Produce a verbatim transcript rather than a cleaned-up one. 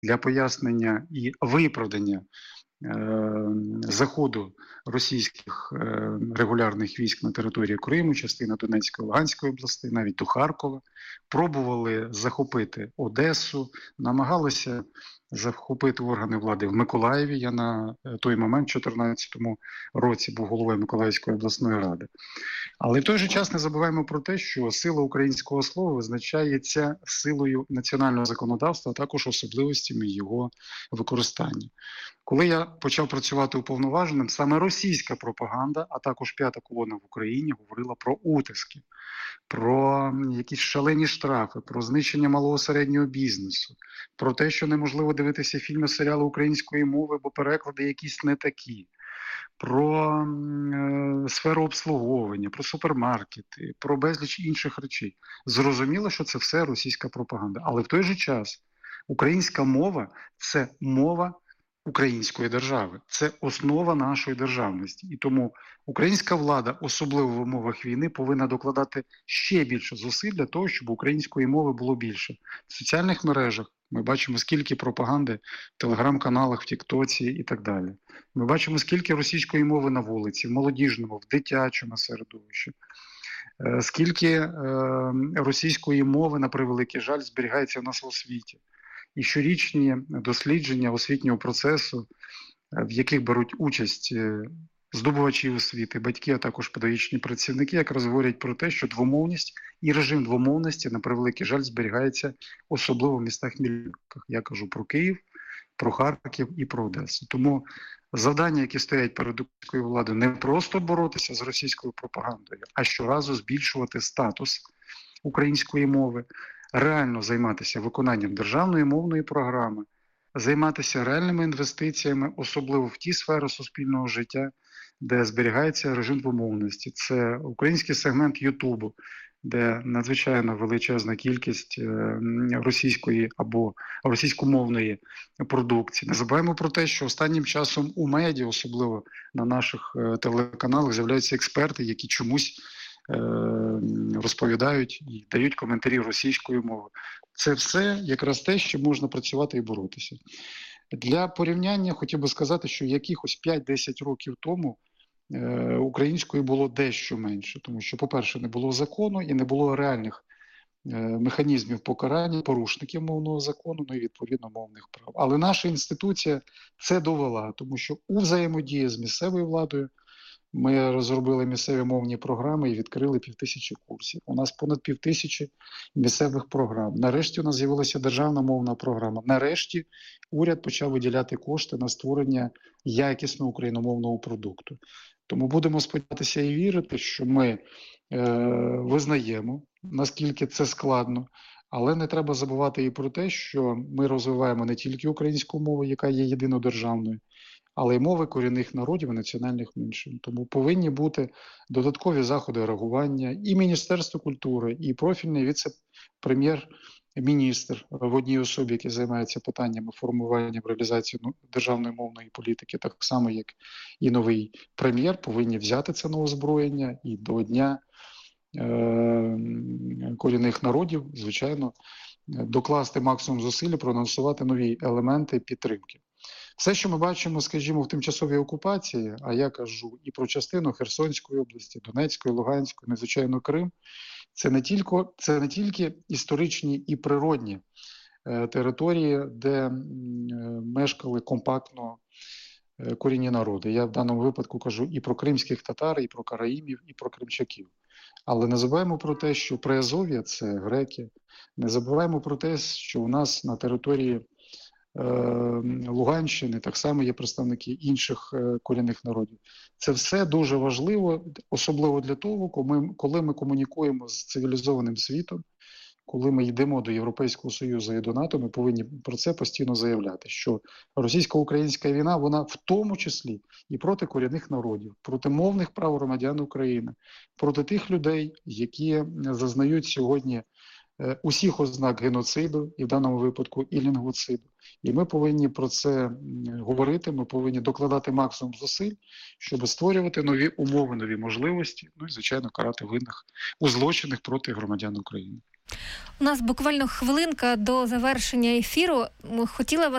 для пояснення і виправдання заходу російських регулярних військ на території Криму, частина Донецької, Луганської областей, навіть до Харкова, пробували захопити Одесу, намагалися захопити органи влади в Миколаєві. Я на той момент, в дві тисячі чотирнадцятому році, був головою Миколаївської обласної ради. Але в той же час не забуваємо про те, що сила українського слова визначається силою національного законодавства, а також особливостями його використання. Коли я почав працювати уповноваженим, саме російська пропаганда, а також п'ята колона в Україні говорила про утиски, про якісь шалені штрафи, про знищення малого середнього бізнесу, про те, що неможливо дивитися фільми, серіали української мови, бо переклади якісь не такі, про е, сферу обслуговування, про супермаркети, про безліч інших речей. Зрозуміло, що це все російська пропаганда. Але в той же час українська мова – це мова української держави. Це основа нашої державності. І тому українська влада, особливо в умовах війни, повинна докладати ще більше зусиль для того, щоб української мови було більше. В соціальних мережах ми бачимо, скільки пропаганди в телеграм-каналах, в Тіктоці і так далі. Ми бачимо, скільки російської мови на вулиці, в молодіжному, в дитячому середовищі. Скільки е, російської мови, на превеликий жаль, зберігається в нас в освіті. І щорічні дослідження освітнього процесу, в яких беруть участь здобувачі освіти, батьки, а також педагогічні працівники, якраз говорять про те, що двомовність і режим двомовності, на превеликий жаль, зберігається особливо в містах-мільйонниках. Я кажу про Київ, про Харків і про Одесу. Тому завдання, які стоять перед українською владою, не просто боротися з російською пропагандою, а щоразу збільшувати статус української мови, реально займатися виконанням державної мовної програми, займатися реальними інвестиціями, особливо в ті сфери суспільного життя, де зберігається режим двомовності. Це український сегмент Ютубу, де надзвичайно величезна кількість російської або російськомовної продукції. Не забуваємо про те, що останнім часом у медіа, особливо на наших телеканалах, з'являються експерти, які чомусь розповідають і дають коментарі російською мовою. Це все якраз те, що можна працювати і боротися. Для порівняння хотів би сказати, що якихось п'ять-десять років тому е, української було дещо менше, тому що, по-перше, не було закону і не було реальних е, механізмів покарання порушників мовного закону, ну і відповідно мовних прав. Але наша інституція це довела, тому що у взаємодії з місцевою владою ми розробили місцеві мовні програми і відкрили півтисячі курсів. У нас понад півтисячі місцевих програм. Нарешті у нас з'явилася державна мовна програма. Нарешті уряд почав виділяти кошти на створення якісного україномовного продукту. Тому будемо сподіватися і вірити, що ми е, визнаємо, наскільки це складно, але не треба забувати і про те, що ми розвиваємо не тільки українську мову, яка є єдинодержавною, але й мови корінних народів і національних меншин. Тому повинні бути додаткові заходи реагування і Міністерство культури, і профільний віце-прем'єр-міністр в одній особі, який займається питаннями формування, реалізації державної мовної політики, так само, як і новий прем'єр, повинні взяти це на озброєння і до Дня е- корінних народів, звичайно, докласти максимум зусиль, проанонсувати нові елементи підтримки. Все, що ми бачимо, скажімо, в тимчасовій окупації, а я кажу і про частину Херсонської області, Донецької, Луганської, незвичайно Крим, це не тільки, це не тільки історичні і природні е, території, де е, мешкали компактно е, корінні народи. Я в даному випадку кажу і про кримських татар, і про караїмів, і про кримчаків. Але не забуваємо про те, що Приазов'я – це греки. Не забуваємо про те, що у нас на території Луганщини так само є представники інших корінних народів. Це все дуже важливо, особливо для того, коли ми комунікуємо з цивілізованим світом, коли ми йдемо до Європейського Союзу і до НАТО, ми повинні про це постійно заявляти, що російсько-українська війна, вона в тому числі і проти корінних народів, проти мовних прав громадян України, проти тих людей, які зазнають сьогодні усіх ознак геноциду, і в даному випадку і лінгвоциду. І ми повинні про це говорити, ми повинні докладати максимум зусиль, щоб створювати нові умови, нові можливості, ну і, звичайно, карати винних у злочинах проти громадян України. У нас буквально хвилинка до завершення ефіру. Хотіла вас